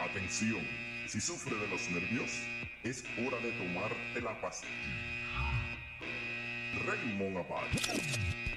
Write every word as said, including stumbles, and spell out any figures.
Atención, si sufre de los nervios, es hora de tomarte la pastilla. Raymond Abad.